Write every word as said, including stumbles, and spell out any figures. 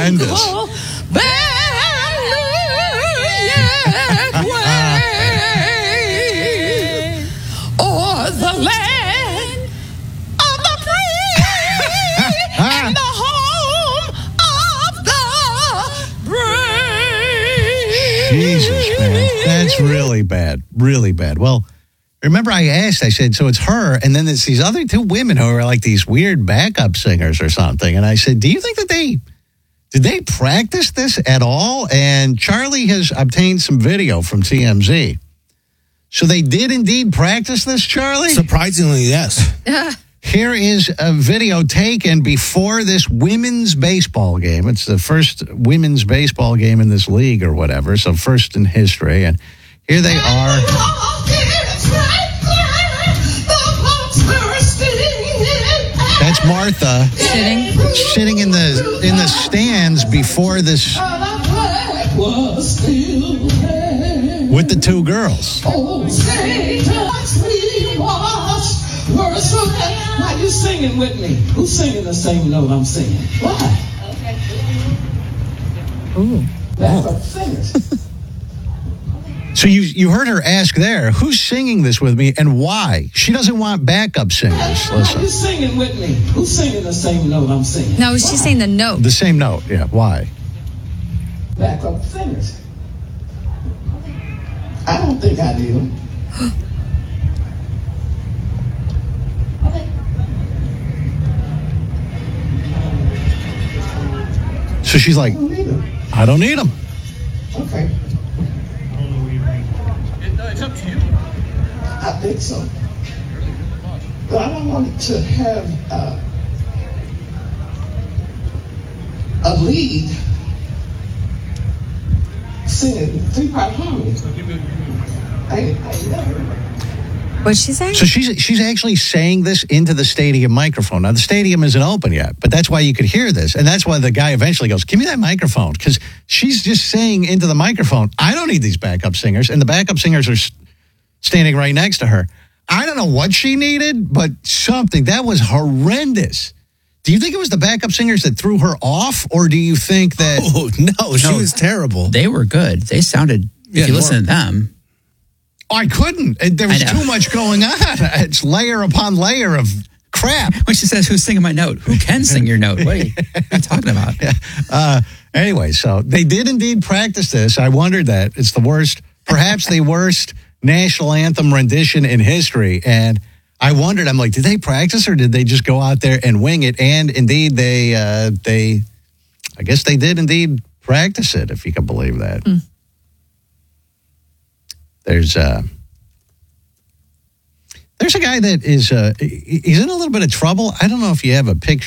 horrendous. Or the land of the free and the home of the brave. Jesus, man. That's really bad. Really bad. Well, remember I asked, I said, so it's her, and then there's these other two women who are like these weird backup singers or something. And I said, do you think that they, did they practice this at all? And Charlie has obtained some video from T M Z. So they did indeed practice this, Charlie? Surprisingly, yes. Here is a video taken before this women's baseball game. It's the first women's baseball game in this league or whatever, so first in history. And here they are. That's Martha Sitting. sitting in the in the stands before this with the two girls. Why are you singing with me? Who's singing the same note I'm singing? Why? Ooh. Backup singers. So you you heard her ask there, who's singing this with me and why? She doesn't want backup singers. Why are Listen. you singing with me? Who's singing the same note I'm singing? No, she's saying the note. The same note, yeah. Why? Backup singers. I don't think I need them. So she's like, I don't need them. I don't need them. Okay. It's up to you. I think so. But I don't want to have uh, a lead singing three-part harmony. I, I never. What's she saying? So she's she's actually saying this into the stadium microphone. Now, the stadium isn't open yet, but that's why you could hear this. And that's why the guy eventually goes, give me that microphone. Because she's just saying into the microphone, I don't need these backup singers. And the backup singers are s- standing right next to her. I don't know what she needed, but something. That was horrendous. Do you think it was the backup singers that threw her off? Or do you think that... Oh, no, she No. was terrible. They were good. They sounded, Yeah, if you listen to more- them. I couldn't. There was I know. too much going on. It's layer upon layer of crap. When she says, who's singing my note? Who can sing your note? What are you, what are you talking about? Uh, anyway, so they did indeed practice this. I wondered that. It's the worst, perhaps the worst national anthem rendition in history. And I wondered, I'm like, did they practice or did they just go out there and wing it? And indeed, they, uh, they, I guess they did indeed practice it, if you can believe that. Mm. There's, uh, there's a guy that is, uh, he's in a little bit of trouble. I don't know if you have a picture.